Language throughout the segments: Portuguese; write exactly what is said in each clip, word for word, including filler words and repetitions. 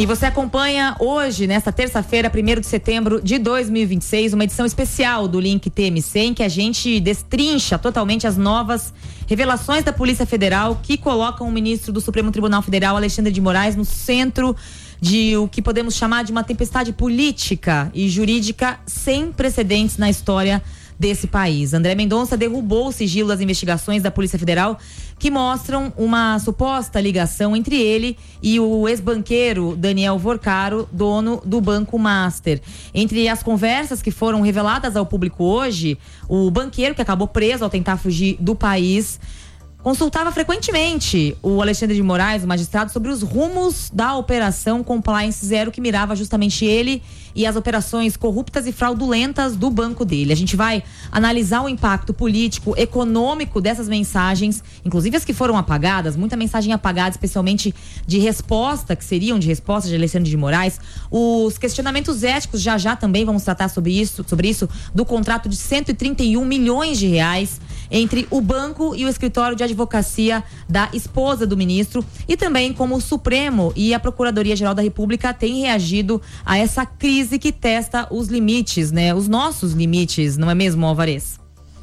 E você acompanha hoje, nesta terça-feira, primeiro de setembro de dois mil e vinte e seis, uma edição especial do Link T M C, em que a gente destrincha totalmente as novas revelações da Polícia Federal que colocam o ministro do Supremo Tribunal Federal, Alexandre de Moraes, no centro de o que podemos chamar de uma tempestade política e jurídica sem precedentes na história desse país. André Mendonça derrubou o sigilo das investigações da Polícia Federal que mostram uma suposta ligação entre ele e o ex-banqueiro Daniel Vorcaro, dono do Banco Master. Entre as conversas que foram reveladas ao público hoje, o banqueiro, que acabou preso ao tentar fugir do país, consultava frequentemente o Alexandre de Moraes, o magistrado, sobre os rumos da Operação Compliance Zero, que mirava justamente ele e as operações corruptas e fraudulentas do banco dele. A gente vai analisar o impacto político, econômico dessas mensagens, inclusive as que foram apagadas, muita mensagem apagada, especialmente de resposta, que seriam de resposta de Alexandre de Moraes. Os questionamentos éticos, já já também vamos tratar sobre isso, sobre isso, do contrato de cento e trinta e um milhões de reais entre o banco e o escritório de advocacia da esposa do ministro, e também como o Supremo e a Procuradoria-Geral da República têm reagido a essa crise que testa os limites, né? Os nossos limites, não é mesmo, Alvarez?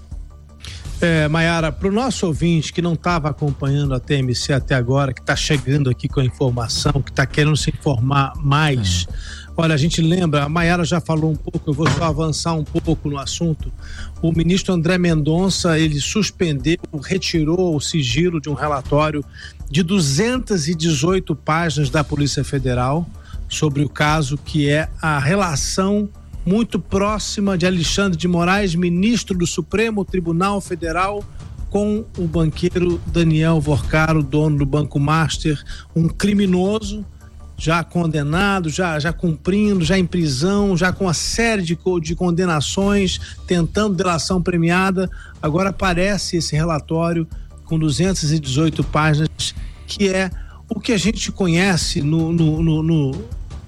É, Maiara, para o nosso ouvinte que não estava acompanhando a T M C até agora, que está chegando aqui com a informação, que está querendo se informar mais, é. Olha, a gente lembra, a Maiara já falou um pouco, eu vou só avançar um pouco no assunto. O ministro André Mendonça, ele suspendeu, retirou o sigilo de um relatório de duzentas e dezoito páginas da Polícia Federal sobre o caso que é a relação muito próxima de Alexandre de Moraes, ministro do Supremo Tribunal Federal, com o banqueiro Daniel Vorcaro, dono do Banco Master, um criminoso já condenado, já, já cumprindo, já em prisão, já com uma série de, de condenações, tentando delação premiada. Agora aparece esse relatório com duzentas e dezoito páginas, que é o que a gente conhece no, no, no, no,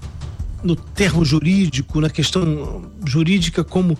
no termo jurídico, na questão jurídica, como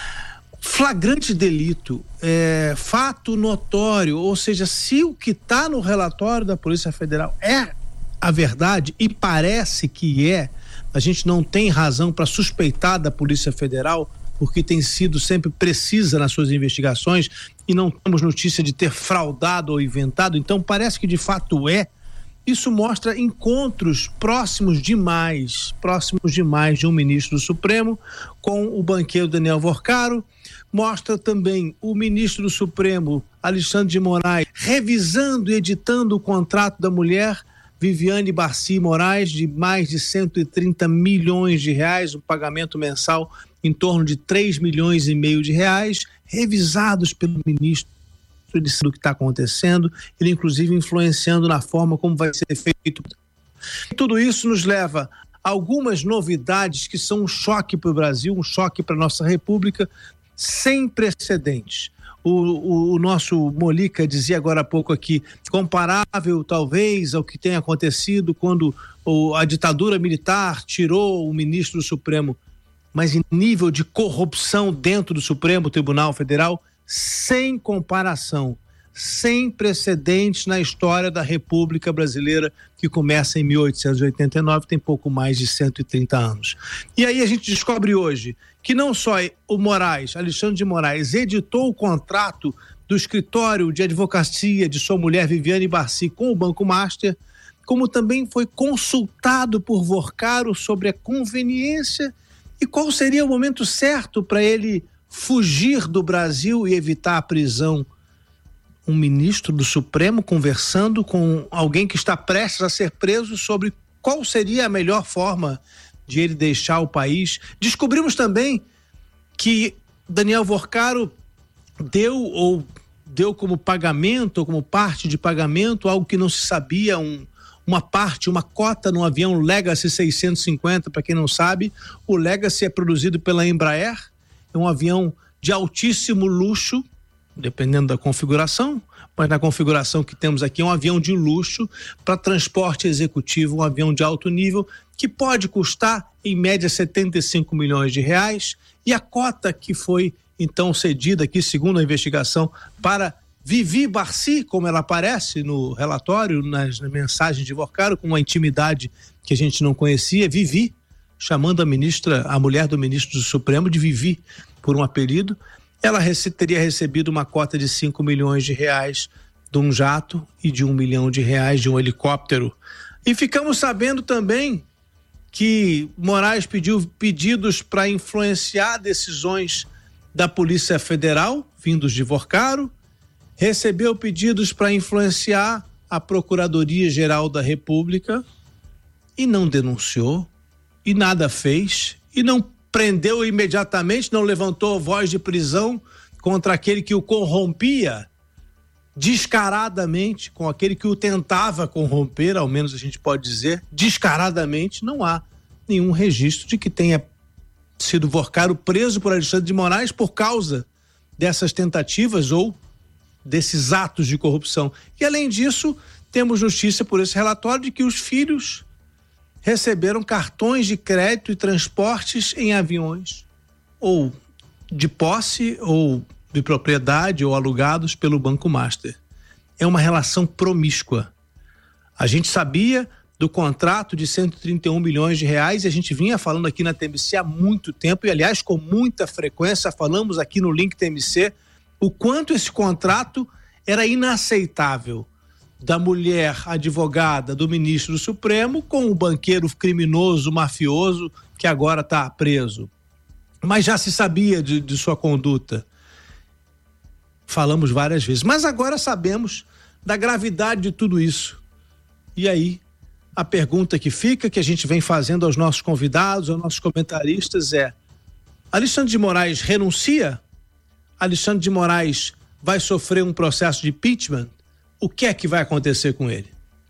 flagrante delito, é, fato notório. Ou seja, se o que está no relatório da Polícia Federal é a verdade, e parece que é, a gente não tem razão para suspeitar da Polícia Federal, porque tem sido sempre precisa nas suas investigações e não temos notícia de ter fraudado ou inventado, então parece que de fato é. Isso mostra encontros próximos demais, próximos demais de um ministro do Supremo com o banqueiro Daniel Vorcaro. Mostra também o ministro do Supremo, Alexandre de Moraes, revisando e editando o contrato da mulher Viviane Barci Moraes, de mais de cento e trinta milhões de reais, um pagamento mensal em torno de três milhões e meio de reais, revisados pelo ministro do que está acontecendo, ele inclusive influenciando na forma como vai ser feito. Tudo isso nos leva a algumas novidades que são um choque para o Brasil, um choque para a nossa República, sem precedentes. O, o, o nosso Molica dizia agora há pouco aqui, comparável talvez ao que tem acontecido quando o, a ditadura militar tirou o ministro do Supremo, mas em nível de corrupção dentro do Supremo Tribunal Federal, sem comparação, sem precedentes na história da República Brasileira, que começa em mil oitocentos e oitenta e nove, tem pouco mais de cento e trinta anos. E aí a gente descobre hoje que não só o Moraes, Alexandre de Moraes, editou o contrato do escritório de advocacia de sua mulher Viviane Barci com o Banco Master, como também foi consultado por Vorcaro sobre a conveniência e qual seria o momento certo para ele fugir do Brasil e evitar a prisão. Um ministro do Supremo conversando com alguém que está prestes a ser preso sobre qual seria a melhor forma de ele deixar o país. Descobrimos também que Daniel Vorcaro deu ou deu como pagamento, ou como parte de pagamento, algo que não se sabia, um, uma parte, uma cota no avião Legacy seiscentos e cinquenta. Para quem não sabe, o Legacy é produzido pela Embraer, é um avião de altíssimo luxo, dependendo da configuração, mas na configuração que temos aqui é um avião de luxo para transporte executivo, um avião de alto nível, que pode custar em média setenta e cinco milhões de reais, e a cota que foi então cedida aqui, segundo a investigação, para Vivi Barci, como ela aparece no relatório, nas, nas mensagens de Vorcaro, com uma intimidade que a gente não conhecia, Vivi, chamando a ministra, a mulher do ministro do Supremo de Vivi, por um apelido, ela rece- teria recebido uma cota de cinco milhões de reais de um jato e de um milhão de reais de um helicóptero. E ficamos sabendo também que Moraes pediu pedidos para influenciar decisões da Polícia Federal, vindos de Vorcaro, recebeu pedidos para influenciar a Procuradoria-Geral da República e não denunciou, e nada fez, e não prendeu imediatamente, não levantou voz de prisão contra aquele que o corrompia descaradamente, com aquele que o tentava corromper, ao menos a gente pode dizer, descaradamente. Não há nenhum registro de que tenha sido Vorcaro preso por Alexandre de Moraes por causa dessas tentativas ou desses atos de corrupção. E além disso, temos notícia por esse relatório de que os filhos receberam cartões de crédito e transportes em aviões, ou de posse, ou de propriedade, ou alugados pelo Banco Master. É uma relação promíscua. A gente sabia do contrato de cento e trinta e um milhões de reais e a gente vinha falando aqui na T M C há muito tempo, e aliás com muita frequência falamos aqui no Link T M C o quanto esse contrato era inaceitável, da mulher advogada do ministro do Supremo com o banqueiro criminoso, mafioso, que agora está preso. Mas já se sabia de, de sua conduta. Falamos várias vezes, mas agora sabemos da gravidade de tudo isso. E aí, a pergunta que fica, que a gente vem fazendo aos nossos convidados, aos nossos comentaristas é: Alexandre de Moraes renuncia? Alexandre de Moraes vai sofrer um processo de impeachment? O que é que vai acontecer com ele?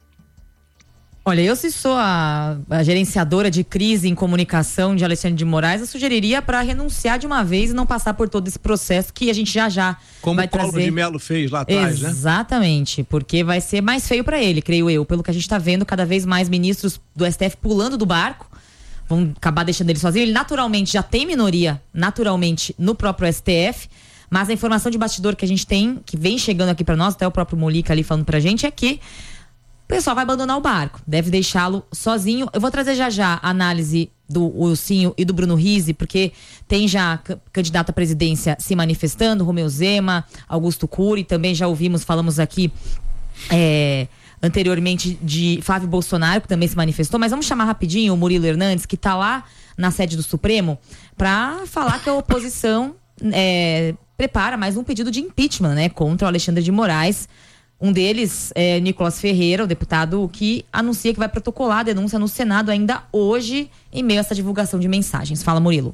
Olha, eu se sou a, a gerenciadora de crise em comunicação de Alexandre de Moraes, eu sugeriria para renunciar de uma vez e não passar por todo esse processo que a gente já já Como vai o Paulo trazer. de Mello fez lá atrás, né? Exatamente, porque vai ser mais feio para ele, creio eu, pelo que a gente está vendo, cada vez mais ministros do S T F pulando do barco, vão acabar deixando ele sozinho. Ele naturalmente já tem minoria, naturalmente, no próprio S T F, mas a informação de bastidor que a gente tem, que vem chegando aqui para nós, até o próprio Molica ali falando pra gente, é que o pessoal vai abandonar o barco, deve deixá-lo sozinho. Eu vou trazer já já a análise do Ursinho e do Bruno Rizzi, porque tem já c- candidato à presidência se manifestando, Romeu Zema, Augusto Cury, também já ouvimos, falamos aqui é, anteriormente de Flávio Bolsonaro, que também se manifestou, mas vamos chamar rapidinho o Murilo Hernandes, que está lá na sede do Supremo, para falar que a oposição é, prepara mais um pedido de impeachment, né, contra o Alexandre de Moraes. Um deles é Nicolas Ferreira, o deputado que anuncia que vai protocolar a denúncia no Senado ainda hoje, em meio a essa divulgação de mensagens. Fala, Murilo.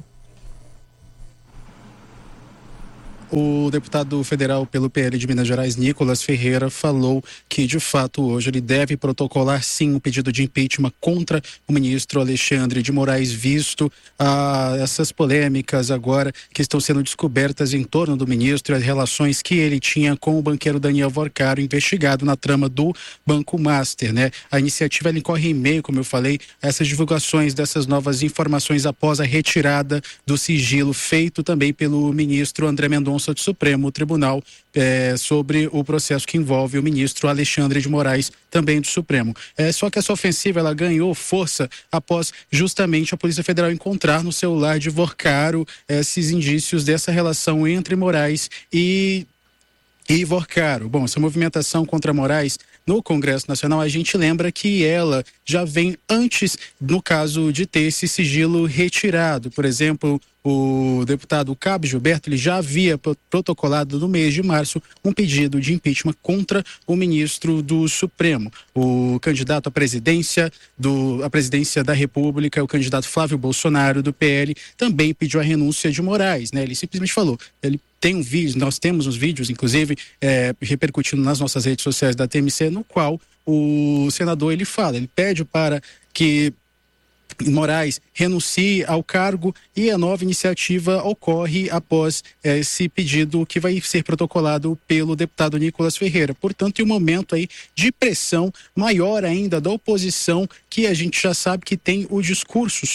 O deputado federal pelo P L de Minas Gerais, Nicolas Ferreira, falou que, de fato, hoje ele deve protocolar, sim, um pedido de impeachment contra o ministro Alexandre de Moraes, visto ah, essas polêmicas agora que estão sendo descobertas em torno do ministro e as relações que ele tinha com o banqueiro Daniel Vorcaro, investigado na trama do Banco Master, né? A iniciativa ela corre em meio, como eu falei, a essas divulgações dessas novas informações após a retirada do sigilo feito também pelo ministro André Mendonça do Supremo Tribunal é, sobre o processo que envolve o ministro Alexandre de Moraes, também do Supremo. É, só que essa ofensiva ela ganhou força após justamente a Polícia Federal encontrar no celular de Vorcaro esses indícios dessa relação entre Moraes e E Vorcaro. Bom, essa movimentação contra Moraes no Congresso Nacional, a gente lembra que ela já vem antes, no caso de ter esse sigilo retirado. Por exemplo, o deputado Cabo Gilberto, ele já havia protocolado no mês de março um pedido de impeachment contra o ministro do Supremo. O candidato à presidência, do, à presidência da República, o candidato Flávio Bolsonaro, do P L, também pediu a renúncia de Moraes, né? Ele simplesmente falou, ele tem um vídeo, nós temos uns vídeos, inclusive, é, repercutindo nas nossas redes sociais da T M C, no qual o senador, ele fala, ele pede para que Moraes renuncie ao cargo e a nova iniciativa ocorre após eh, esse pedido que vai ser protocolado pelo deputado Nicolas Ferreira. Portanto, em um momento aí de pressão maior ainda da oposição, que a gente já sabe que tem o discurso sobre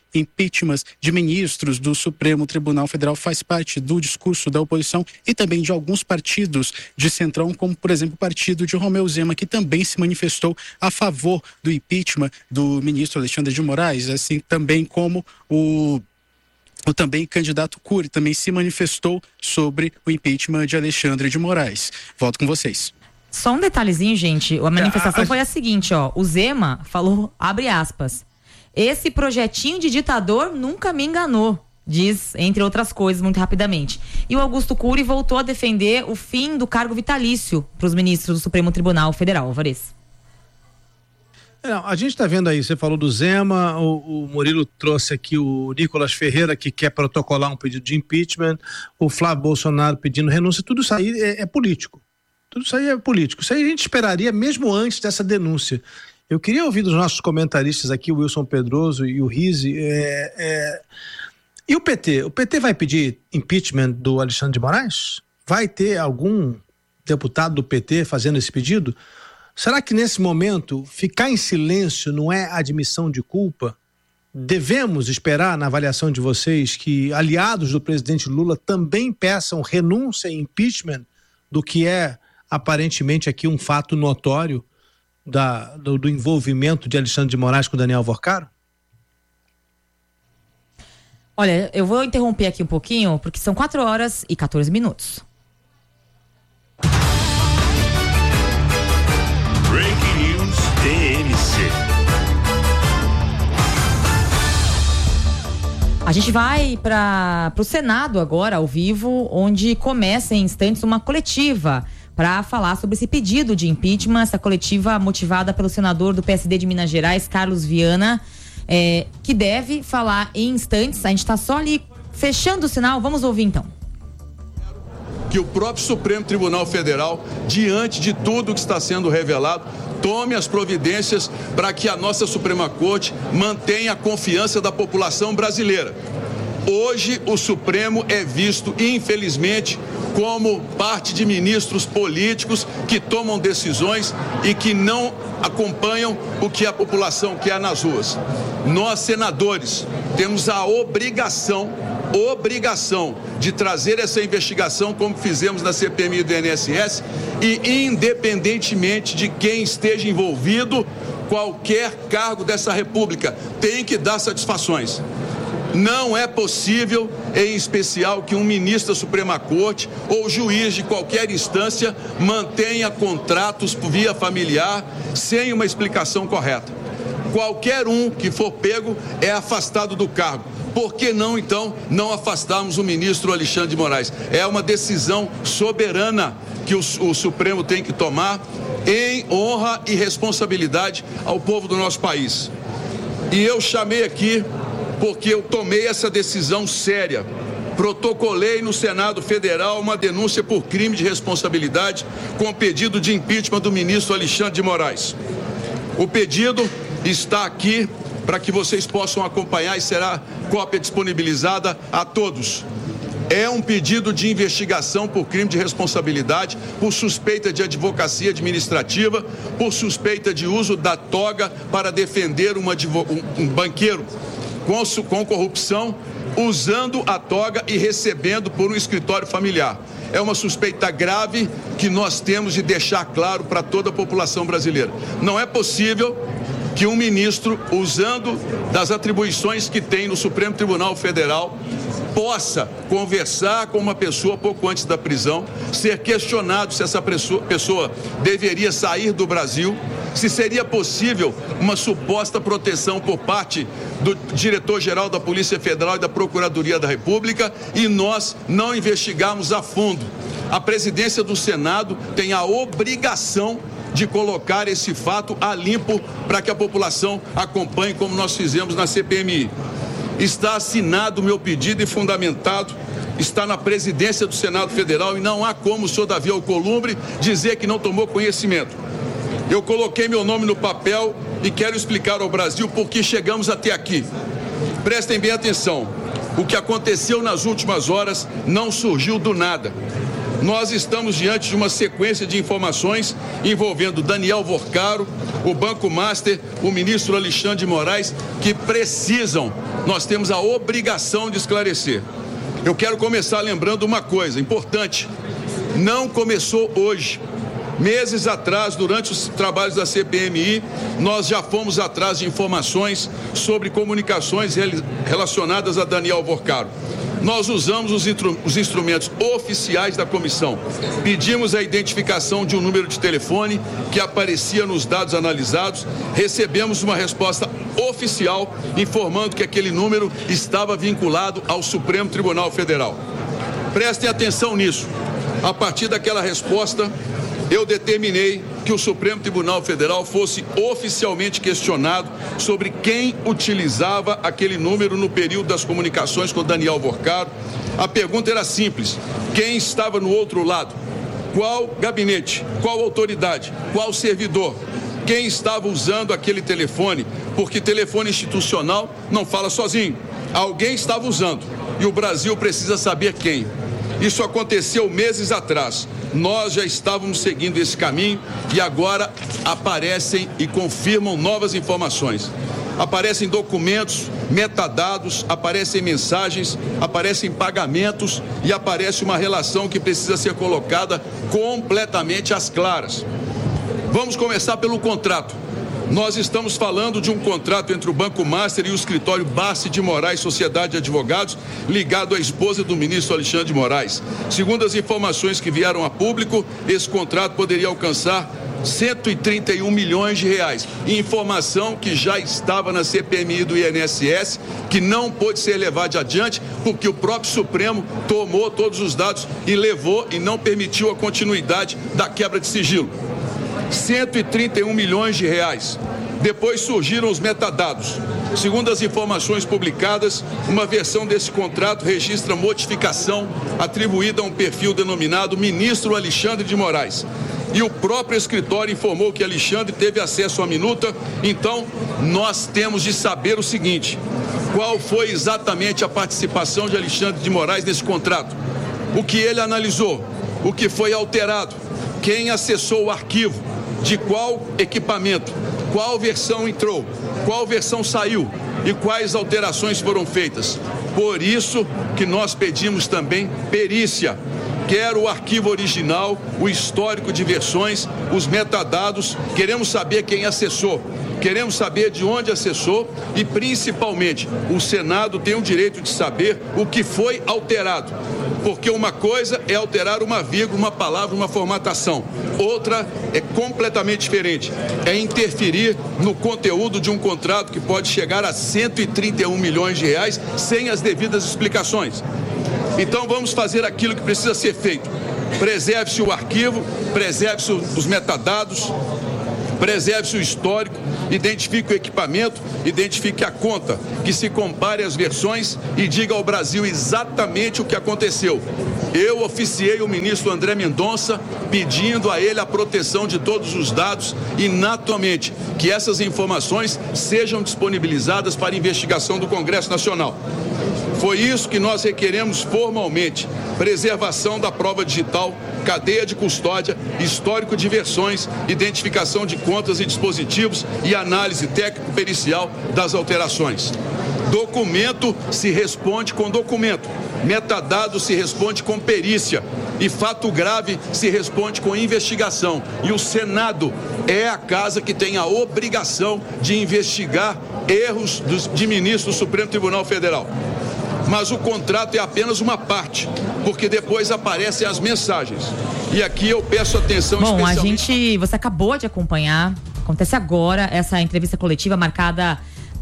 impeachments de ministros do Supremo Tribunal Federal faz parte do discurso da oposição e também de alguns partidos de centrão, como, por exemplo, o partido de Romeu Zema, que também se manifestou a favor do impeachment do ministro Alexandre de Moraes, assim também como o O também candidato Cury também se manifestou sobre o impeachment de Alexandre de Moraes. Volto com vocês. Só um detalhezinho, gente. A manifestação a, a... foi a seguinte, ó. O Zema falou, abre aspas, esse projetinho de ditador nunca me enganou, diz, entre outras coisas, muito rapidamente. E o Augusto Cury voltou a defender o fim do cargo vitalício para os ministros do Supremo Tribunal Federal. Alvarez. Não, a gente está vendo aí, você falou do Zema, o, o Murilo trouxe aqui o Nicolas Ferreira, que quer protocolar um pedido de impeachment, o Flávio Bolsonaro pedindo renúncia, tudo isso aí é, é político. Tudo isso aí é político. Isso aí a gente esperaria mesmo antes dessa denúncia. Eu queria ouvir dos nossos comentaristas aqui, o Wilson Pedroso e o Rizzi, é, é... e o P T? O P T vai pedir impeachment do Alexandre de Moraes? Vai ter algum deputado do P T fazendo esse pedido? Será que nesse momento ficar em silêncio não é admissão de culpa? Devemos esperar, na avaliação de vocês, que aliados do presidente Lula também peçam renúncia e impeachment do que é aparentemente aqui um fato notório da, do, do envolvimento de Alexandre de Moraes com Daniel Vorcaro? Olha, eu vou interromper aqui um pouquinho, porque são quatro horas e quatorze minutos. Breaking News T M C. A gente vai para o Senado agora, ao vivo, onde começa em instantes uma coletiva para falar sobre esse pedido de impeachment, essa coletiva motivada pelo senador do P S D de Minas Gerais, Carlos Viana, é, que deve falar em instantes. A gente está só ali fechando o sinal, vamos ouvir então. Que o próprio Supremo Tribunal Federal, diante de tudo que está sendo revelado, tome as providências para que a nossa Suprema Corte mantenha a confiança da população brasileira. Hoje, o Supremo é visto, infelizmente, como parte de ministros políticos que tomam decisões e que não acompanham o que a população quer nas ruas. Nós, senadores, temos a obrigação obrigação de trazer essa investigação como fizemos na C P M I do I N S S e independentemente de quem esteja envolvido, qualquer cargo dessa república tem que dar satisfações. Não é possível, em especial, que um ministro da Suprema Corte ou juiz de qualquer instância mantenha contratos via familiar sem uma explicação correta. Qualquer um que for pego é afastado do cargo. Por que não, então, não afastarmos o ministro Alexandre de Moraes? É uma decisão soberana que o, o Supremo tem que tomar em honra e responsabilidade ao povo do nosso país. E eu chamei aqui porque eu tomei essa decisão séria. Protocolei no Senado Federal uma denúncia por crime de responsabilidade com pedido de impeachment do ministro Alexandre de Moraes. O pedido está aqui para que vocês possam acompanhar e será cópia disponibilizada a todos. É um pedido de investigação por crime de responsabilidade, por suspeita de advocacia administrativa, por suspeita de uso da toga para defender uma, um, um banqueiro com, com corrupção, usando a toga e recebendo por um escritório familiar. É uma suspeita grave que nós temos de deixar claro para toda a população brasileira. Não é possível que um ministro, usando das atribuições que tem no Supremo Tribunal Federal, possa conversar com uma pessoa pouco antes da prisão, ser questionado se essa pessoa deveria sair do Brasil, se seria possível uma suposta proteção por parte do diretor-geral da Polícia Federal e da Procuradoria da República e nós não investigarmos a fundo. A presidência do Senado tem a obrigação de colocar esse fato a limpo para que a população acompanhe como nós fizemos na C P M I. Está assinado o meu pedido e fundamentado, está na presidência do Senado Federal e não há como o senhor Davi Alcolumbre dizer que não tomou conhecimento. Eu coloquei meu nome no papel e quero explicar ao Brasil por que chegamos até aqui. Prestem bem atenção, o que aconteceu nas últimas horas não surgiu do nada. Nós estamos diante de uma sequência de informações envolvendo Daniel Vorcaro, o Banco Master, o ministro Alexandre de Moraes, que precisam, nós temos a obrigação de esclarecer. Eu quero começar lembrando uma coisa importante, não começou hoje. Meses atrás, durante os trabalhos da C P M I, nós já fomos atrás de informações sobre comunicações relacionadas a Daniel Vorcaro. Nós usamos os, instru- os instrumentos oficiais da comissão. Pedimos a identificação de um número de telefone que aparecia nos dados analisados. Recebemos uma resposta oficial informando que aquele número estava vinculado ao Supremo Tribunal Federal. Prestem atenção nisso. A partir daquela resposta, eu determinei que o Supremo Tribunal Federal fosse oficialmente questionado sobre quem utilizava aquele número no período das comunicações com Daniel Vorcaro. A pergunta era simples: quem estava no outro lado? Qual gabinete? Qual autoridade? Qual servidor? Quem estava usando aquele telefone? Porque telefone institucional não fala sozinho. Alguém estava usando e o Brasil precisa saber quem. Isso aconteceu meses atrás. Nós já estávamos seguindo esse caminho e agora aparecem e confirmam novas informações. Aparecem documentos, metadados, aparecem mensagens, aparecem pagamentos e aparece uma relação que precisa ser colocada completamente às claras. Vamos começar pelo contrato. Nós estamos falando de um contrato entre o Banco Master e o escritório Bassi de Moraes Sociedade de Advogados, ligado à esposa do ministro Alexandre de Moraes. Segundo as informações que vieram a público, esse contrato poderia alcançar cento e trinta e um milhões de reais. Informação que já estava na C P M I do I N S S, que não pôde ser levada adiante, porque o próprio Supremo tomou todos os dados e levou e não permitiu a continuidade da quebra de sigilo. cento e trinta e um milhões de reais. Depois surgiram os metadados. Segundo as informações publicadas, uma versão desse contrato registra modificação atribuída a um perfil denominado Ministro Alexandre de Moraes. E o próprio escritório informou que Alexandre teve acesso à minuta. Então, nós temos de saber o seguinte: qual foi exatamente a participação de Alexandre de Moraes nesse contrato? O que ele analisou? O que foi alterado? Quem acessou o arquivo? De qual equipamento? Qual versão entrou? Qual versão saiu? E quais alterações foram feitas? Por isso que nós pedimos também perícia. Quero o arquivo original, o histórico de versões, os metadados. Queremos saber quem acessou. Queremos saber de onde acessou e, principalmente, o Senado tem o direito de saber o que foi alterado. Porque uma coisa é alterar uma vírgula, uma palavra, uma formatação. Outra é completamente diferente. É interferir no conteúdo de um contrato que pode chegar a cento e trinta e um milhões de reais sem as devidas explicações. Então vamos fazer aquilo que precisa ser feito. Preserve-se o arquivo, preserve-se os metadados, preserve-se o histórico, identifique o equipamento, identifique a conta, que se compare as versões e diga ao Brasil exatamente o que aconteceu. Eu oficiei o ministro André Mendonça pedindo a ele a proteção de todos os dados e, naturalmente, que essas informações sejam disponibilizadas para investigação do Congresso Nacional. Foi isso que nós requeremos formalmente: preservação da prova digital, cadeia de custódia, histórico de versões, identificação de contas e dispositivos e análise técnico-pericial das alterações. Documento se responde com documento, metadado se responde com perícia e fato grave se responde com investigação. E o Senado é a casa que tem a obrigação de investigar erros dos, de ministros do Supremo Tribunal Federal. Mas o contrato é apenas uma parte, porque depois aparecem as mensagens. E aqui eu peço atenção especialmente... Bom, a gente, você acabou de acompanhar, acontece agora essa entrevista coletiva marcada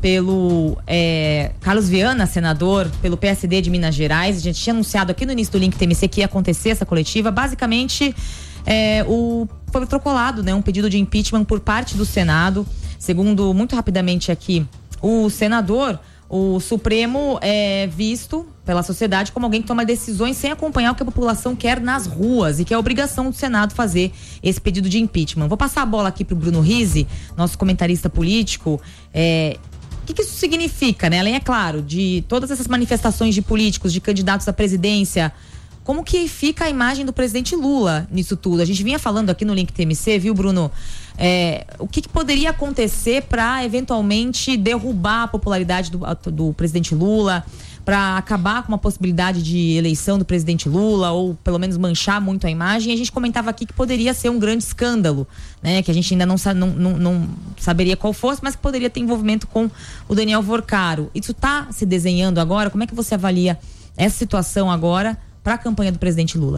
pelo é, Carlos Viana, senador, pelo P S D de Minas Gerais. A gente tinha anunciado aqui no início do Link T M C que ia acontecer essa coletiva. Basicamente, é, o, foi protocolado, né, um pedido de impeachment por parte do Senado. Segundo, muito rapidamente aqui, o senador... O Supremo é visto pela sociedade como alguém que toma decisões sem acompanhar o que a população quer nas ruas e que é obrigação do Senado fazer esse pedido de impeachment. Vou passar a bola aqui pro Bruno Rizzi, nosso comentarista político. É, o que, que isso significa, né? Além, é claro, de todas essas manifestações de políticos, de candidatos à presidência, como que fica a imagem do presidente Lula nisso tudo? A gente vinha falando aqui no Link T M C, viu, Bruno? É, o que, que poderia acontecer para eventualmente derrubar a popularidade do, do presidente Lula, para acabar com uma possibilidade de eleição do presidente Lula, ou pelo menos manchar muito a imagem? E a gente comentava aqui que poderia ser um grande escândalo, né? Que a gente ainda não, não, não, não saberia qual fosse, mas que poderia ter envolvimento com o Daniel Vorcaro. Isso está se desenhando agora? Como é que você avalia essa situação agora para a campanha do presidente Lula?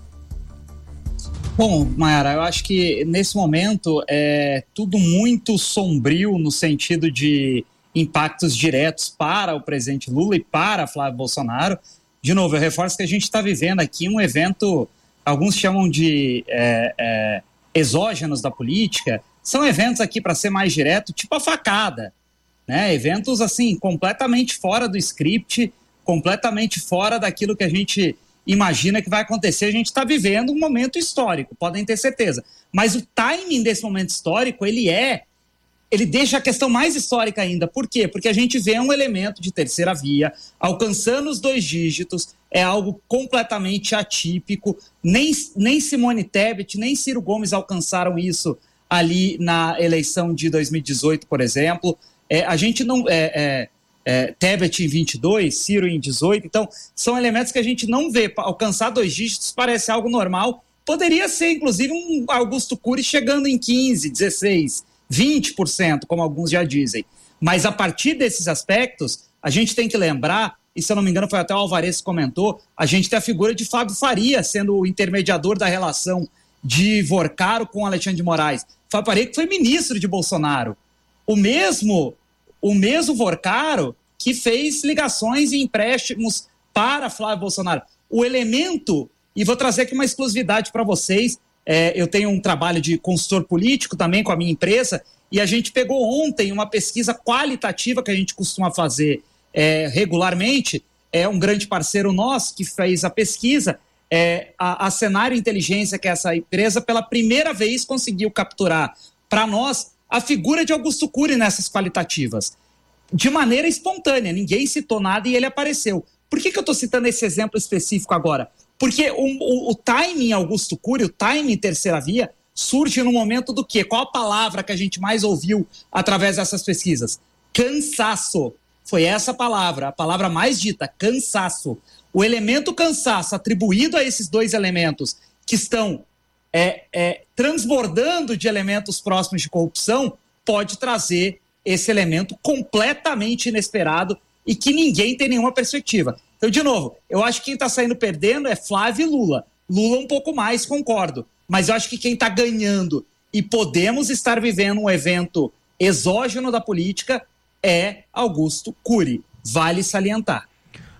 Bom, Mayara, eu acho que nesse momento é tudo muito sombrio no sentido de impactos diretos para o presidente Lula e para Flávio Bolsonaro. De novo, eu reforço que a gente está vivendo aqui um evento, alguns chamam de é, é, exógenos da política, são eventos aqui, para ser mais direto, tipo a facada, né? Eventos assim, completamente fora do script, completamente fora daquilo que a gente imagina que vai acontecer. A gente está vivendo um momento histórico, podem ter certeza. Mas o timing desse momento histórico, ele é, ele deixa a questão mais histórica ainda. Por quê? Porque a gente vê um elemento de terceira via alcançando os dois dígitos, é algo completamente atípico. Nem, nem Simone Tebet, nem Ciro Gomes alcançaram isso ali na eleição de dois mil e dezoito, por exemplo. É, a gente não... É, é, É, Tebet em vinte e dois, Ciro em dezoito, então são elementos que a gente não vê. Alcançar dois dígitos parece algo normal, poderia ser inclusive um Augusto Cury chegando em quinze, dezesseis, vinte por cento, como alguns já dizem, mas a partir desses aspectos a gente tem que lembrar, e se eu não me engano foi até o Alvarez que comentou, a gente tem a figura de Fábio Faria sendo o intermediador da relação de Vorcaro com Alexandre de Moraes. Fábio Faria que foi ministro de Bolsonaro, o mesmo O mesmo Vorcaro que fez ligações e empréstimos para Flávio Bolsonaro. O elemento, e vou trazer aqui uma exclusividade para vocês, é, eu tenho um trabalho de consultor político também com a minha empresa, e a gente pegou ontem uma pesquisa qualitativa que a gente costuma fazer é, regularmente, é um grande parceiro nosso que fez a pesquisa, é, a, a Cenário Inteligência, que é essa empresa, pela primeira vez conseguiu capturar para nós a figura de Augusto Cury nessas qualitativas, de maneira espontânea, ninguém citou nada e ele apareceu. Por que que eu estou citando esse exemplo específico agora? Porque o, o, o timing Augusto Cury, o timing terceira via, surge no momento do quê? Qual a palavra que a gente mais ouviu através dessas pesquisas? Cansaço. Foi essa palavra, a palavra mais dita, cansaço. O elemento cansaço atribuído a esses dois elementos que estão É, é, transbordando de elementos próximos de corrupção, pode trazer esse elemento completamente inesperado e que ninguém tem nenhuma perspectiva. Então, de novo, eu acho que quem está saindo perdendo é Flávio e Lula. Lula um pouco mais, concordo. Mas eu acho que quem está ganhando, e podemos estar vivendo um evento exógeno da política, é Augusto Cury. Vale salientar.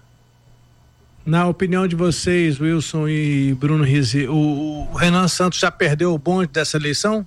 Na opinião de vocês, Wilson e Bruno Rizzi, o, o Renan Santos já perdeu o bonde dessa eleição?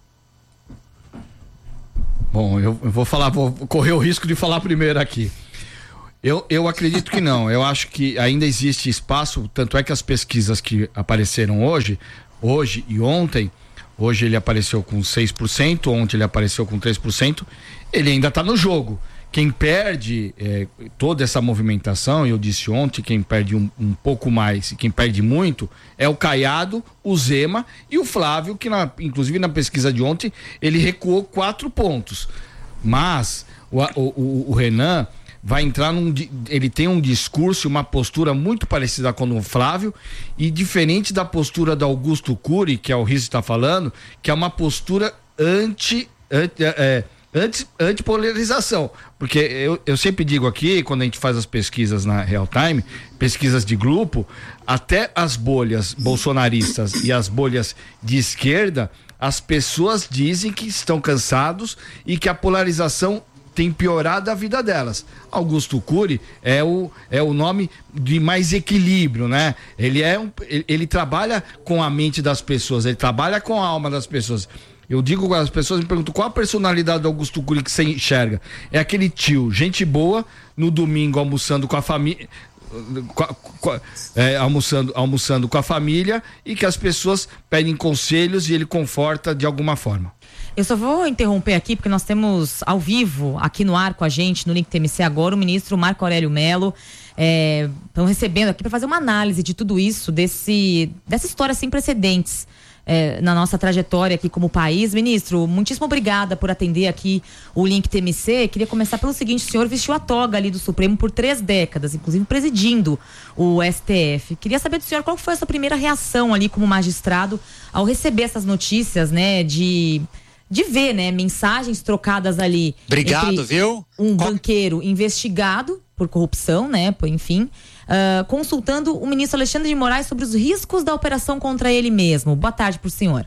Bom, eu, eu vou falar, vou correr o risco de falar primeiro aqui. Eu, eu acredito que não, eu acho que ainda existe espaço, tanto é que as pesquisas que apareceram hoje, hoje e ontem, hoje ele apareceu com seis por cento, ontem ele apareceu com três por cento, ele ainda está no jogo. Quem perde é, toda essa movimentação, eu disse ontem, quem perde um, um pouco mais e quem perde muito é o Caiado, o Zema e o Flávio, que na, inclusive na pesquisa de ontem ele recuou quatro pontos. Mas o, o, o Renan vai entrar num. Ele tem um discurso, uma postura muito parecida com o Flávio e diferente da postura do Augusto Cury, que é o Rizzi está falando, que é uma postura anti. anti é, Anti, antipolarização, porque eu, eu sempre digo aqui, quando a gente faz as pesquisas na Real Time, pesquisas de grupo, até as bolhas bolsonaristas e as bolhas de esquerda, as pessoas dizem que estão cansados e que a polarização tem piorado a vida delas. Augusto Cury é o, é o nome de mais equilíbrio, né? Ele, é um, ele, ele trabalha com a mente das pessoas, ele trabalha com a alma das pessoas. Eu digo, as pessoas me perguntam qual a personalidade do Augusto Cury que você enxerga. É aquele tio, gente boa, no domingo almoçando com a família, é, almoçando, almoçando com a família, e que as pessoas pedem conselhos e ele conforta de alguma forma. Eu só vou interromper aqui porque nós temos ao vivo aqui no ar com a gente, no Link T M C agora, o ministro Marco Aurélio Mello. Estão é, recebendo aqui para fazer uma análise de tudo isso, desse, dessa história sem precedentes é, na nossa trajetória aqui como país. Ministro, muitíssimo obrigada por atender aqui o Link T M C. Queria começar pelo seguinte: o senhor vestiu a toga ali do Supremo por três décadas, inclusive presidindo o S T F. Queria saber do senhor qual foi a sua primeira reação ali como magistrado ao receber essas notícias, né, de... de ver, né, mensagens trocadas ali. Obrigado, viu? Um Qual... banqueiro investigado por corrupção, né, por, enfim, uh, consultando o ministro Alexandre de Moraes sobre os riscos da operação contra ele mesmo. Boa tarde pro senhor.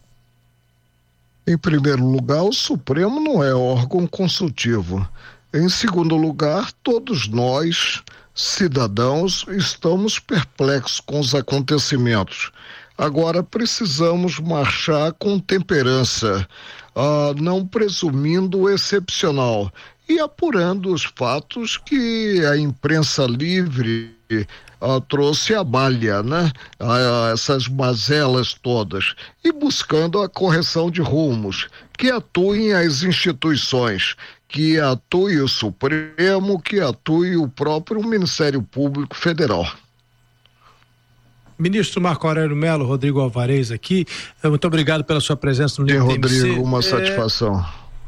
Em primeiro lugar, o Supremo não é órgão consultivo. Em segundo lugar, todos nós, cidadãos, estamos perplexos com os acontecimentos. Agora precisamos marchar com temperança, uh, não presumindo o excepcional e apurando os fatos que a imprensa livre uh, trouxe à malha, né? Uh, essas mazelas todas, e buscando a correção de rumos, que atuem as instituições, que atue o Supremo, que atue o próprio Ministério Público Federal. Ministro Marco Aurélio Mello, Rodrigo Alvarez aqui, muito obrigado pela sua presença no Link T M C. Rodrigo, uma é... satisfação.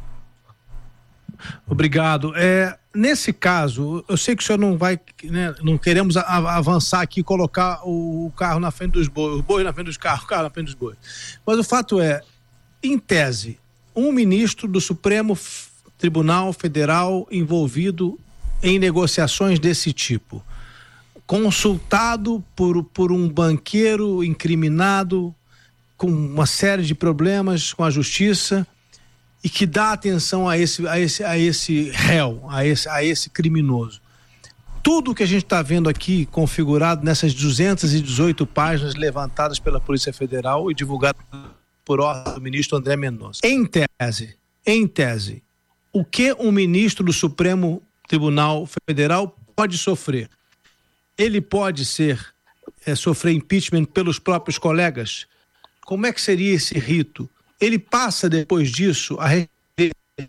Obrigado. É, nesse caso, eu sei que o senhor não vai, né, não queremos a, a, avançar aqui e colocar o, o carro na frente dos bois, os bois na frente dos carros, o carro na frente dos bois. Mas o fato é, em tese, um ministro do Supremo Tribunal Federal envolvido em negociações desse tipo, consultado por, por um banqueiro incriminado com uma série de problemas com a justiça e que dá atenção a esse, a esse, a esse réu, a esse, a esse criminoso. Tudo que a gente está vendo aqui configurado nessas duzentas e dezoito páginas levantadas pela Polícia Federal e divulgadas por ordem do ministro André Mendonça. Em tese, em tese, o que um ministro do Supremo Tribunal Federal pode sofrer? Ele pode ser, é, sofrer impeachment pelos próprios colegas? Como é que seria esse rito? Ele passa depois disso a responder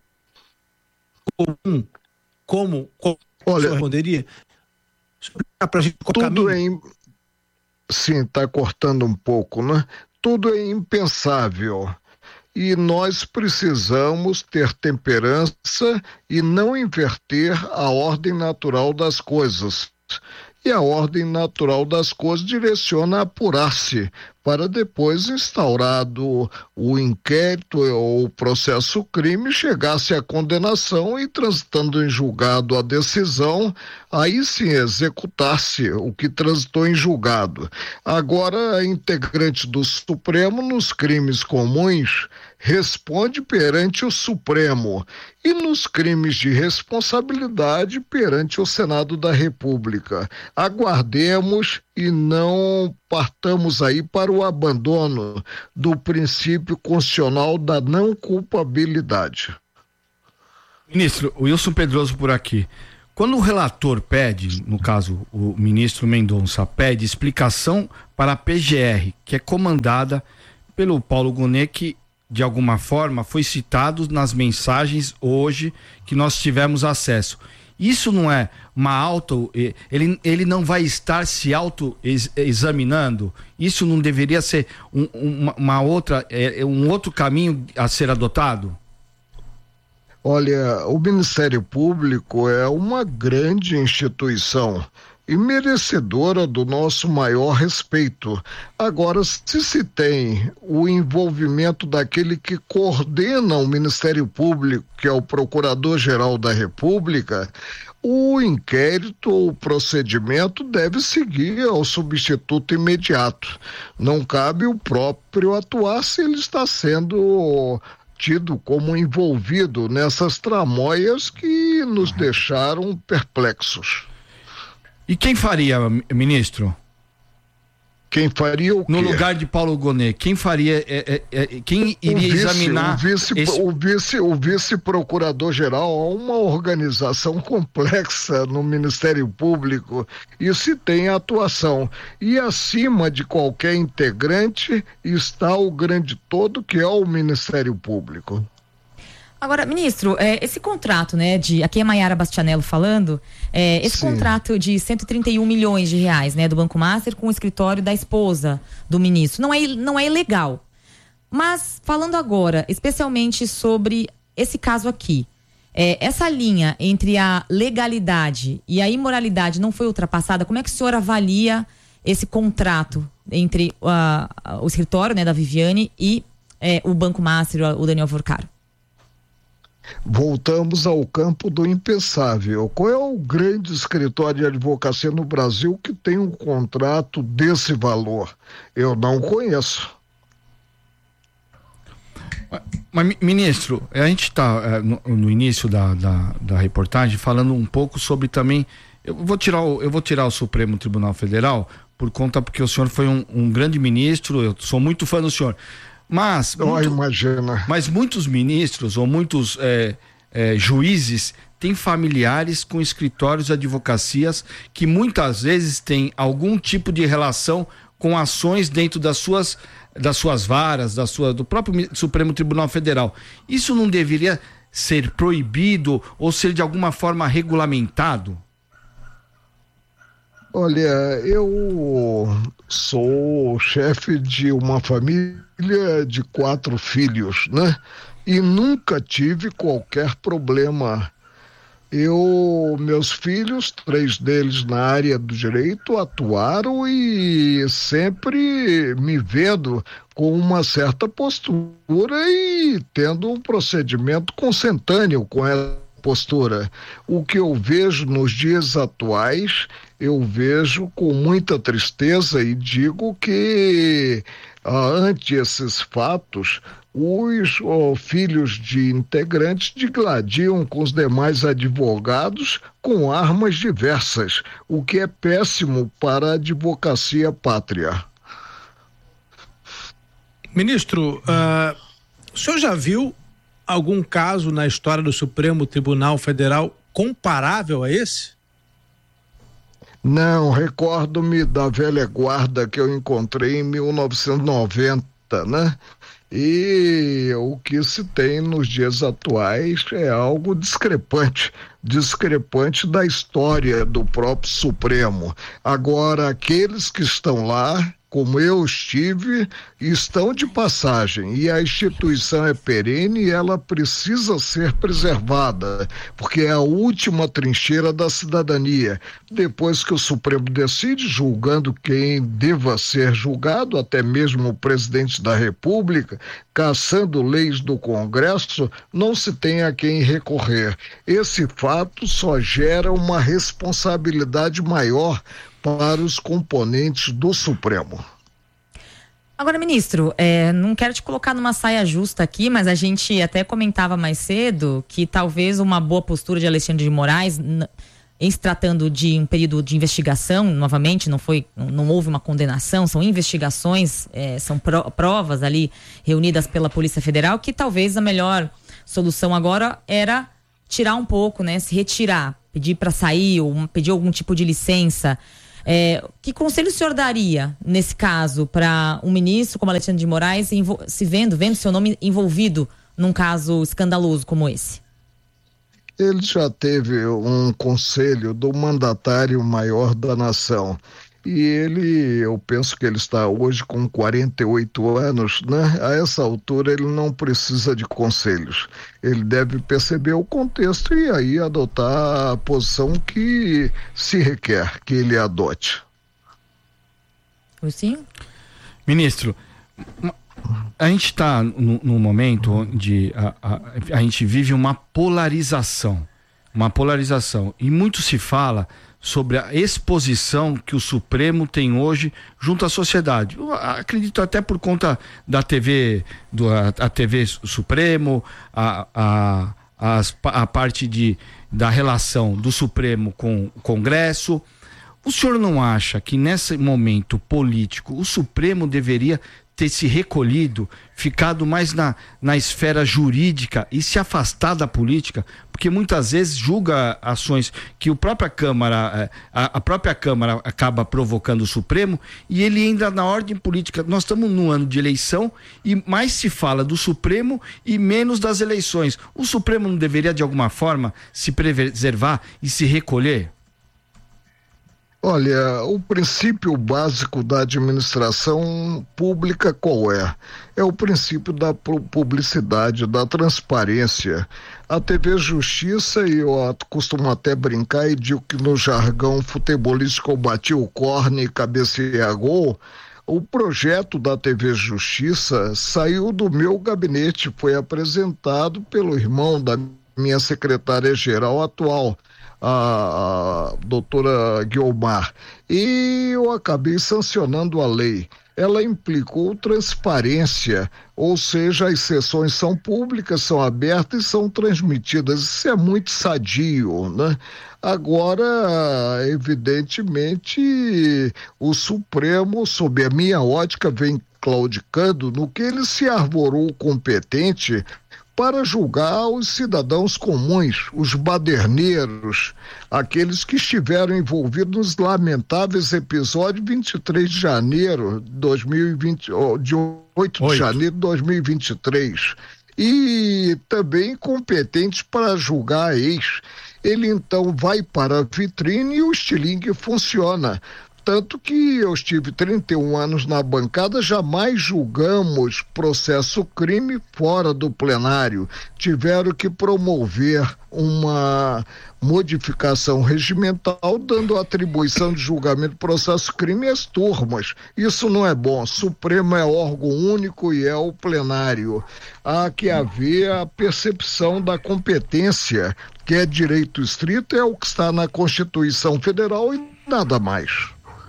comum, como, como Olha, responderia? Pra gente tudo é, in... sim, está cortando um pouco, né? Tudo é impensável. E nós precisamos ter temperança e não inverter a ordem natural das coisas. E a ordem natural das coisas direciona a apurar-se para depois, instaurado o inquérito ou o processo crime, chegasse à condenação e, transitando em julgado a decisão, aí sim executasse o que transitou em julgado. Agora, a integrante do Supremo, nos crimes comuns, responde perante o Supremo e nos crimes de responsabilidade perante o Senado da República. Aguardemos e não partamos aí para o abandono do princípio constitucional da não culpabilidade. Ministro, Wilson Pedroso por aqui. Quando o relator pede, no caso o ministro Mendonça, pede explicação para a P G R, que é comandada pelo Paulo Gonet, que de alguma forma foi citado nas mensagens hoje que nós tivemos acesso. Isso não é uma auto... Ele, ele não vai estar se auto-examinando? Isso não deveria ser um, uma, uma outra, um outro caminho a ser adotado? Olha, o Ministério Público é uma grande instituição e merecedora do nosso maior respeito. Agora, se se tem o envolvimento daquele que coordena o Ministério Público, que é o Procurador-Geral da República, o inquérito ou o procedimento deve seguir ao substituto imediato. Não cabe o próprio atuar se ele está sendo tido como envolvido nessas tramóias que nos deixaram perplexos. E quem faria, ministro? Quem faria o quê? No lugar de Paulo Gonet, quem faria, é, é, é, quem iria o vice, examinar... O vice, esse... o vice, o vice-procurador-geral é uma organização complexa no Ministério Público e se tem atuação. E acima de qualquer integrante está o grande todo, que é o Ministério Público. Agora, ministro, é, esse contrato, né, de, aqui é Maiara Bastianello falando, é, esse Sim. contrato de cento e trinta e um milhões de reais, né, do Banco Master com o escritório da esposa do ministro, não é, não é ilegal. Mas, falando agora, especialmente sobre esse caso aqui, é, essa linha entre a legalidade e a imoralidade não foi ultrapassada? Como é que o senhor avalia esse contrato entre uh, o escritório, né, da Viviane e é, o Banco Master, o Daniel Vorcaro? Voltamos ao campo do impensável. Qual é o grande escritório de advocacia no Brasil que tem um contrato desse valor? Eu não conheço. Mas, ministro, a gente está é, no, no início da, da, da reportagem falando um pouco sobre também. Eu vou tirar o, eu vou tirar o Supremo Tribunal Federal por conta porque o senhor foi um, um grande ministro, eu sou muito fã do senhor. Mas, oh, muito, imagina. mas muitos ministros ou muitos é, é, juízes têm familiares com escritórios de advocacias que muitas vezes têm algum tipo de relação com ações dentro das suas, das suas varas, da sua, do próprio Supremo Tribunal Federal. Isso não deveria ser proibido ou ser de alguma forma regulamentado? Olha, eu sou chefe de uma família de quatro filhos, né? E nunca tive qualquer problema. Eu, meus filhos, três deles na área do direito, atuaram e sempre me vendo com uma certa postura e tendo um procedimento consentâneo com essa postura. O que eu vejo nos dias atuais, eu vejo com muita tristeza e digo que ah, ante esses fatos, os oh, filhos de integrantes digladiam com os demais advogados com armas diversas, o que é péssimo para a advocacia pátria. Ministro, uh, o senhor já viu algum caso na história do Supremo Tribunal Federal comparável a esse? Não, recordo-me da velha guarda que eu encontrei em mil novecentos e noventa, né? E o que se tem nos dias atuais é algo discrepante, discrepante da história do próprio Supremo. Agora, aqueles que estão lá, como eu estive, estão de passagem e a instituição é perene e ela precisa ser preservada, porque é a última trincheira da cidadania. Depois que o Supremo decide, julgando quem deva ser julgado, até mesmo o presidente da República, cassando leis do Congresso, não se tem a quem recorrer. Esse fato só gera uma responsabilidade maior para os componentes do Supremo. Agora, ministro, é, não quero te colocar numa saia justa aqui, mas a gente até comentava mais cedo que talvez uma boa postura de Alexandre de Moraes, em se tratando de um período de investigação, novamente, não foi, não houve uma condenação, são investigações, é, são pro, provas ali reunidas pela Polícia Federal, que talvez a melhor solução agora era tirar um pouco, né, se retirar, pedir para sair ou pedir algum tipo de licença. É, que conselho o senhor daria, nesse caso, para um ministro como Alexandre de Moraes se vendo, vendo seu nome envolvido num caso escandaloso como esse? Ele já teve um conselho do mandatário maior da nação. E ele, eu penso que ele está hoje com quarenta e oito anos, né? A essa altura ele não precisa de conselhos. Ele deve perceber o contexto e aí adotar a posição que se requer que ele adote. Sim? Ministro, a gente está num momento onde a, a, a gente vive uma polarização, uma polarização, e muito se fala sobre a exposição que o Supremo tem hoje junto à sociedade. Eu acredito até por conta da T V, do, a, a T V Supremo, a, a, a, a parte de, da relação do Supremo com o Congresso. O senhor não acha que nesse momento político o Supremo deveria ter se recolhido, ficado mais na, na esfera jurídica e se afastar da política? Porque muitas vezes julga ações que a própria Câmara, a, a própria Câmara acaba provocando o Supremo, e ele ainda na ordem política. Nós estamos num ano de eleição e mais se fala do Supremo e menos das eleições. O Supremo não deveria de alguma forma se preservar e se recolher? Olha, o princípio básico da administração pública qual é? É o princípio da publicidade, da transparência. A T V Justiça, e eu costumo até brincar e digo que no jargão futebolístico eu bati o corne e cabeceei a gol. O projeto da T V Justiça saiu do meu gabinete, foi apresentado pelo irmão da minha secretária-geral atual, a, a doutora Guiomar, e eu acabei sancionando a lei. Ela implicou transparência, ou seja, as sessões são públicas, são abertas e são transmitidas. Isso é muito sadio, né? Agora, evidentemente, o Supremo, sob a minha ótica, vem claudicando no que ele se arvorou competente para julgar os cidadãos comuns, os baderneiros, aqueles que estiveram envolvidos nos lamentáveis episódios de vinte e três de janeiro de dois mil e vinte, de oito de janeiro de dois mil e vinte e três, e também competentes para julgar a ex. Ele então vai para a vitrine e o estilingue funciona. Tanto que eu estive trinta e um anos na bancada, jamais julgamos processo crime fora do plenário. Tiveram que promover uma modificação regimental, dando atribuição de julgamento do processo crime às turmas. Isso não é bom. Supremo é órgão único e é o plenário. Há que haver a percepção da competência, que é direito estrito, é o que está na Constituição Federal e nada mais.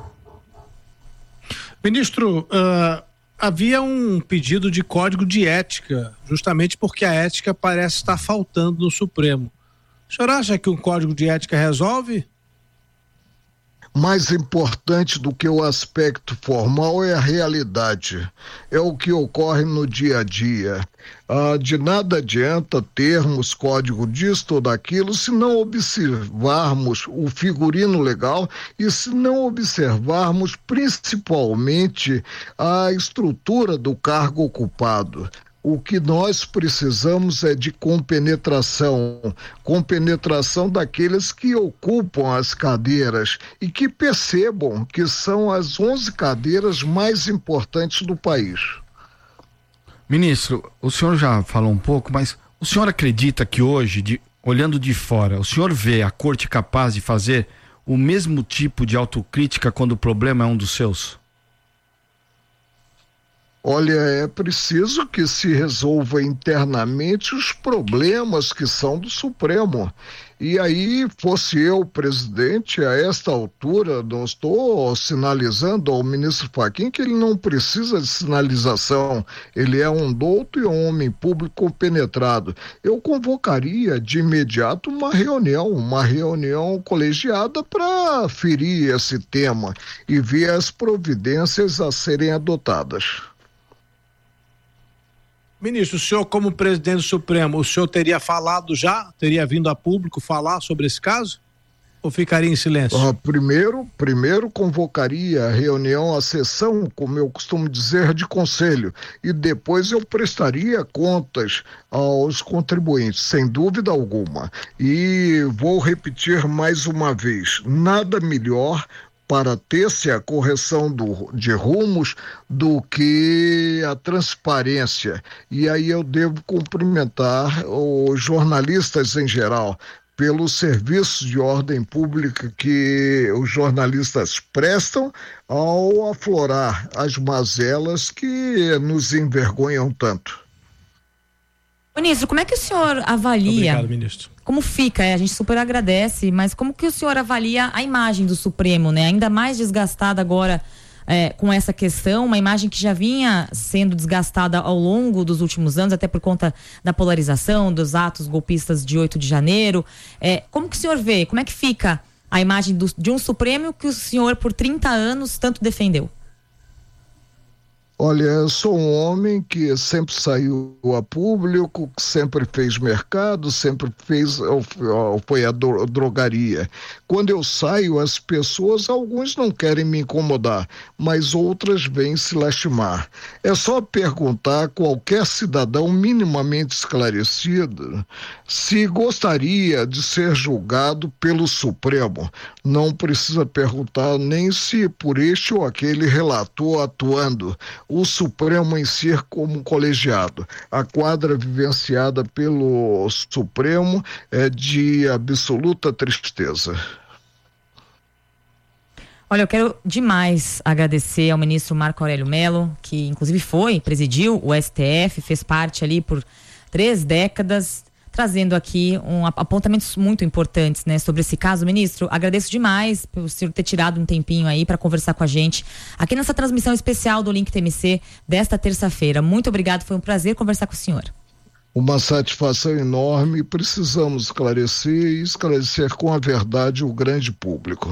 Ministro, uh, havia um pedido de código de ética, justamente porque a ética parece estar faltando no Supremo. O senhor acha que um código de ética resolve? Mais importante do que o aspecto formal é a realidade, é o que ocorre no dia a dia. Ah, de nada adianta termos código disto ou daquilo se não observarmos o figurino legal e se não observarmos principalmente a estrutura do cargo ocupado. O que nós precisamos é de compenetração, compenetração daqueles que ocupam as cadeiras e que percebam que são as onze cadeiras mais importantes do país. Ministro, o senhor já falou um pouco, mas o senhor acredita que hoje, de, olhando de fora, o senhor vê a corte capaz de fazer o mesmo tipo de autocrítica quando o problema é um dos seus? Olha, é preciso que se resolva internamente os problemas que são do Supremo. E aí, fosse eu presidente, a esta altura, não estou sinalizando ao ministro Fachin que ele não precisa de sinalização. Ele é um douto e um homem público compenetrado. Eu convocaria de imediato uma reunião, uma reunião colegiada para ferir esse tema e ver as providências a serem adotadas. Ministro, o senhor como presidente do Supremo, o senhor teria falado já, teria vindo a público falar sobre esse caso? Ou ficaria em silêncio? Uh, primeiro, primeiro convocaria a reunião, a sessão, como eu costumo dizer, de conselho, e depois eu prestaria contas aos contribuintes, sem dúvida alguma. E vou repetir mais uma vez, nada melhor para ter-se a correção do, de rumos do que a transparência. E aí eu devo cumprimentar os jornalistas em geral pelo serviço de ordem pública que os jornalistas prestam ao aflorar as mazelas que nos envergonham tanto. Ministro, como é que o senhor avalia? Obrigado, ministro. Como fica? É, a gente super agradece, mas como que o senhor avalia a imagem do Supremo, né? Ainda mais desgastada agora é, com essa questão, uma imagem que já vinha sendo desgastada ao longo dos últimos anos, até por conta da polarização, dos atos golpistas de oito de janeiro. É, como que o senhor vê? Como é que fica a a imagem do, de um Supremo que o senhor por trinta anos tanto defendeu? Olha, eu sou um homem que sempre saiu a público, que sempre fez mercado, sempre fez, foi a drogaria. Quando eu saio, as pessoas, alguns não querem me incomodar, mas outras vêm se lastimar. É só perguntar a qualquer cidadão minimamente esclarecido se gostaria de ser julgado pelo Supremo. Não precisa perguntar nem se por este ou aquele relator atuando. O Supremo em si como colegiado. A quadra vivenciada pelo Supremo é de absoluta tristeza. Olha, eu quero demais agradecer ao ministro Marco Aurélio Mello, que inclusive foi, presidiu o S T F, fez parte ali por três décadas, trazendo aqui um, apontamentos muito importantes, né, sobre esse caso. Ministro, agradeço demais por senhor ter tirado um tempinho aí para conversar com a gente aqui nessa transmissão especial do Link T M C desta terça-feira. Muito obrigado, foi um prazer conversar com o senhor. Uma satisfação enorme, precisamos esclarecer e esclarecer com a verdade o grande público.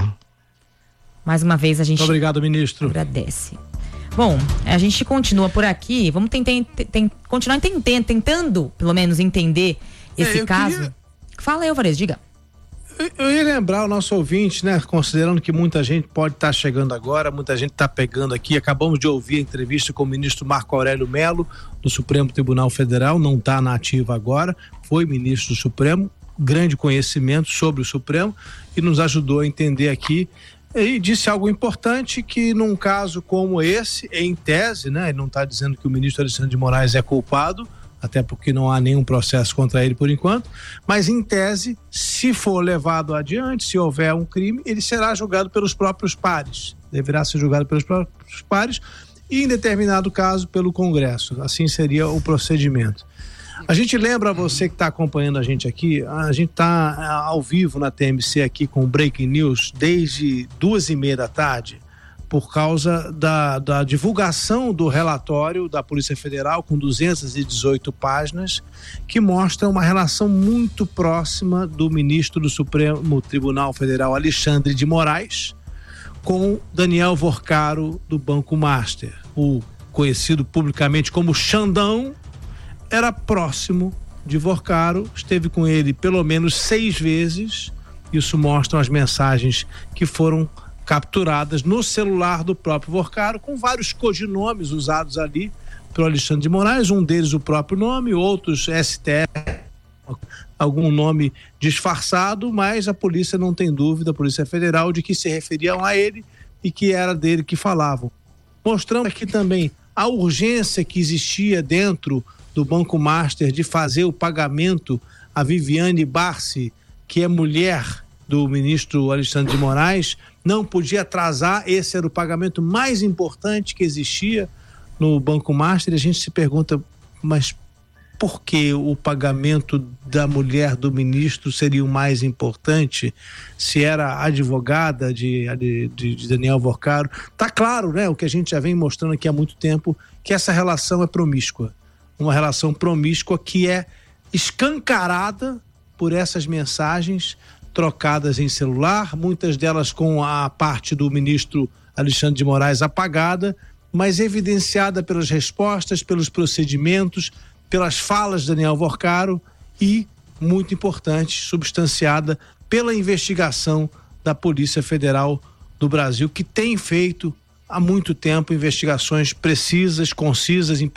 Mais uma vez a gente Muito obrigado, ministro. Agradece. Bom, a gente continua por aqui, vamos tentar, tem, continuar entendendo, tentando pelo menos entender esse é, caso. Queria... Fala aí, Alvarez, diga. Eu, eu ia lembrar o nosso ouvinte, né? Considerando que muita gente pode estar tá chegando agora, muita gente está pegando aqui. Acabamos de ouvir a entrevista com o ministro Marco Aurélio Mello, do Supremo Tribunal Federal, não está na ativa agora, foi ministro do Supremo, grande conhecimento sobre o Supremo e nos ajudou a entender aqui. E disse algo importante, que num caso como esse, em tese, né? Ele não está dizendo que o ministro Alexandre de Moraes é culpado, até porque não há nenhum processo contra ele por enquanto, mas em tese, se for levado adiante, se houver um crime, ele será julgado pelos próprios pares, deverá ser julgado pelos próprios pares e em determinado caso pelo Congresso, assim seria o procedimento. A gente lembra, você que está acompanhando a gente aqui, a gente está ao vivo na T M C aqui com o Breaking News desde duas e meia da tarde, por causa da, da divulgação do relatório da Polícia Federal com duzentas e dezoito páginas, que mostra uma relação muito próxima do ministro do Supremo Tribunal Federal, Alexandre de Moraes, com Daniel Vorcaro, do Banco Master. O conhecido publicamente como Xandão era próximo de Vorcaro, esteve com ele pelo menos seis vezes. Isso mostram as mensagens que foram capturadas no celular do próprio Vorcaro, com vários codinomes usados ali pelo Alexandre de Moraes, um deles o próprio nome, outros S T F, algum nome disfarçado, mas a polícia não tem dúvida, a Polícia Federal, de que se referiam a ele e que era dele que falavam. Mostrando aqui também a urgência que existia dentro do Banco Master de fazer o pagamento a Viviane Barsi, que é mulher do ministro Alexandre de Moraes, não podia atrasar. Esse era o pagamento mais importante que existia no Banco Master. E a gente se pergunta, mas por que o pagamento da mulher do ministro seria o mais importante, se era advogada de, de, de Daniel Vorcaro? Tá claro, né, o que a gente já vem mostrando aqui há muito tempo, que essa relação é promíscua, uma relação promíscua que é escancarada por essas mensagens trocadas em celular, muitas delas com a parte do ministro Alexandre de Moraes apagada, mas evidenciada pelas respostas, pelos procedimentos, pelas falas de Daniel Vorcaro e, muito importante, substanciada pela investigação da Polícia Federal do Brasil, que tem feito há muito tempo investigações precisas, concisas, importantes.